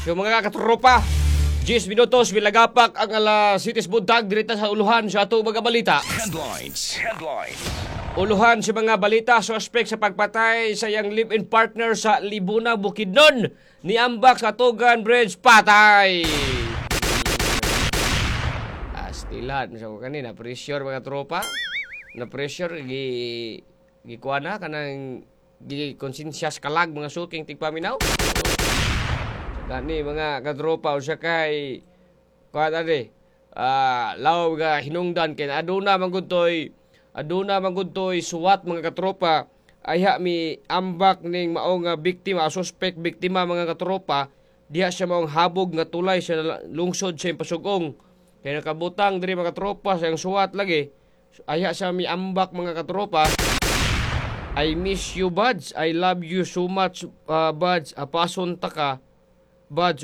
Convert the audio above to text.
So mga katropa, 10 minutos bilagapak ang Cities Buntag dirita sa uluhan sa ato mga balita. Headlines. Uluhan sa mga balita, suspect sa pagpatay sa iyang live-in partner sa Libuna, Bukidnon. Niambak sa Tugan Bridge, patay. Astilan. So kanina, pressure mga tropa. Na pressure, gikuha na kanang gikonsensyas kalag mga suking tigpaminaw. Gani mga katropa o siya kay kuha na law nga hinungdan kay aduna manggudtoy suwat mga katropa ayha mi ambak ning mao nga biktima, suspect biktima mga katropa, diha siya maong habog nga tulay sa lungsod sa Pasugong. Kaya nakabutang diri mga katropa sa suwat lagi. Ayha siya mi ambak mga katropa. I miss you buds, I love you so much buds, apason ta ka buds.